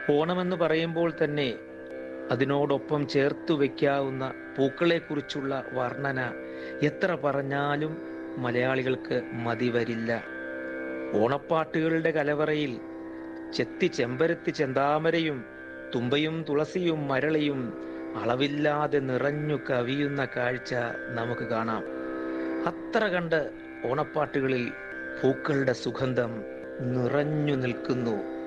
ഓണമെന്ന് പറയുമ്പോൾ തന്നെ അതിനോടൊപ്പം ചേർത്തു വയ്ക്കാവുന്ന പൂക്കളെക്കുറിച്ചുള്ള വർണ്ണന എത്ര പറഞ്ഞാലും മലയാളികൾക്ക് മതി വരില്ല. ഓണപ്പാട്ടുകളുടെ കലവറയിൽ ചെത്തി ചെമ്പരത്തി ചെന്താമരയും തുമ്പയും തുളസിയും മരളയും അളവില്ലാതെ നിറഞ്ഞു കവിയുന്ന കാഴ്ച നമുക്ക് കാണാം. അത്ര കണ്ട് ഓണപ്പാട്ടുകളിൽ പൂക്കളുടെ സുഗന്ധം നിറഞ്ഞു നിൽക്കുന്നു.